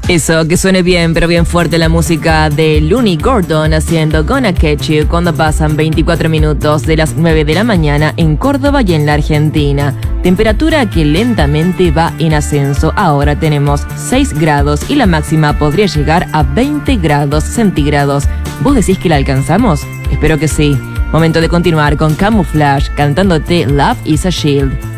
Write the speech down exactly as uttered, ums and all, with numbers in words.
Eso, que suene bien, pero bien fuerte la música de Looney Gordon haciendo Gonna Catch You cuando pasan veinticuatro minutos de las nueve de la mañana en Córdoba y en la Argentina. Temperatura que lentamente va en ascenso. Ahora tenemos seis grados y la máxima podría llegar a veinte grados centígrados. ¿Vos decís que la alcanzamos? Espero que sí. Momento de continuar con Camouflage cantándote Love is a Shield.